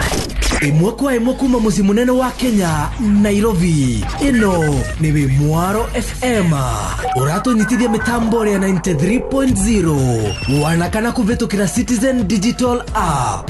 Imwe kwa imwe kuma muci munene wa Kenya, Nairobi. Ino ni Wimwaro FM. Uratunyitithia mitambo ya 93.0. Wanakana kuvitukira Citizen Digital App.